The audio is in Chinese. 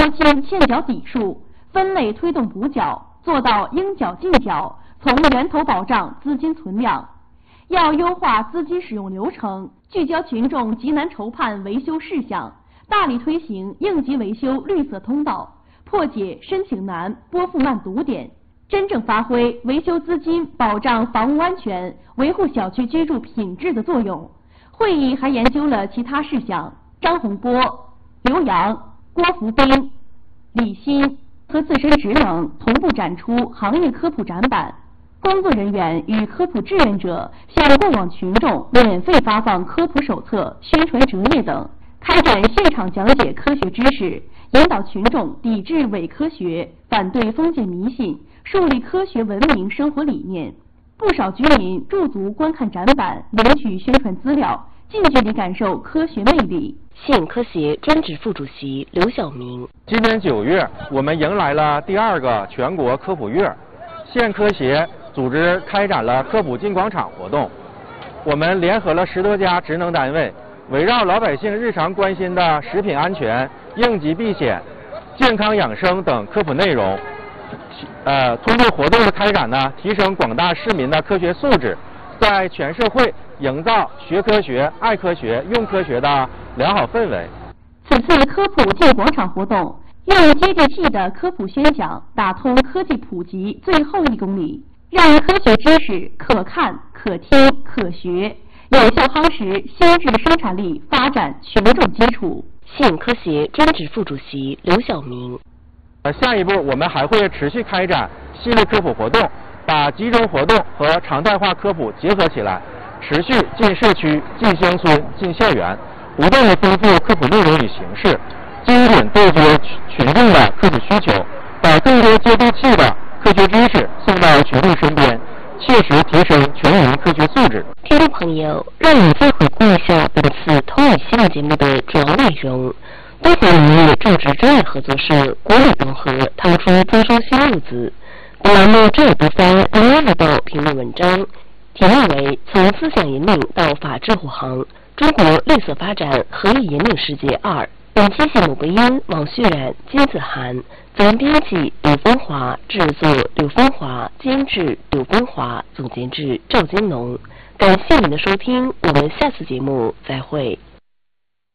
清欠缴底数，分类推动补缴，做到应缴尽缴，从源头保障资金存量。要优化资金使用流程，聚焦群众急难愁盼维修事项，大力推行应急维修绿色通道，破解申请难、拨付慢堵点，真正发挥维修资金保障房屋安全、维护小区居住品质的作用。会议还研究了其他事项，张洪波、刘洋、郭福兵、李欣和自身职能同步展出行业科普展板，工作人员与科普志愿者向过往群众免费发放科普手册、宣传折页等，开展现场讲解科学知识，引导群众抵制伪科学，反对封建迷信，树立科学文明生活理念。不少居民驻足观看展板，领取宣传资料，近距离感受科学魅力。 县科协专职副主席刘晓明： 今年9月，我们迎来了第2个全国科普月，县科协组织开展了科普进广场活动。我们联合了10多家职能单位，围绕老百姓日常关心的食品安全、应急避险、健康养生等科普内容，通过活动的开展呢，提升广大市民的科学素质，在全社会营造学科学、爱科学、用科学的良好氛围。 此次科普进广场活动，用接地气的科普宣讲打通科技普及最后1公里，让科学知识可看、可听、可学，有效夯实新质生产力发展群众基础。 县科协专职副主席刘晓明： 下一步我们还会持续开展系列科普活动，把集中活动和常态化科普结合起来，持续进社区、进乡村、进校园，不断的丰富科普内容与形式，精准对接群众的科普需求，把更多接地气的科学知识送到群众身边，切实提升全民科学素质。 听众朋友，让我们再回顾一下本次投影系列节目的主要内容。东华农业种植专业合作社国美东河掏出增收新路子。本栏目这一部分仍然来到评论文章，题目为从思想引领到法治护航，中国绿色发展何以引领世界2。本期节目播音王旭然、金子涵，责任编辑刘芳华，制作刘芳华，监制刘芳华，总监制赵金龙。感谢您的收听，我们下次节目再会。